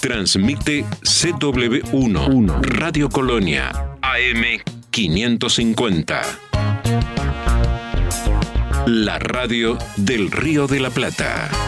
Transmite CW1, Radio Colonia, AM 550. La radio del Río de la Plata.